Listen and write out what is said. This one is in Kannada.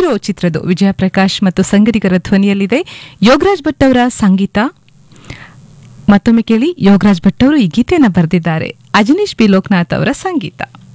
ಹೀರೋ ಚಿತ್ರದ ವಿಜಯ ಪ್ರಕಾಶ್ ಮತ್ತು ಸಂಗಡಿಗರ ಧ್ವನಿಯಲ್ಲಿದೆ. ಯೋಗರಾಜ್ ಭಟ್ ಅವರ ಸಂಗೀತ. ಮತ್ತೊಮ್ಮೆ ಕೇಳಿ, ಯೋಗರಾಜ್ ಭಟ್ ಅವರು ಈ ಗೀತೆಯನ್ನು ಬರೆದಿದ್ದಾರೆ. ಅಜನೀಶ್ ಬಿ ಲೋಕನಾಥ್ ಅವರ ಸಂಗೀತ.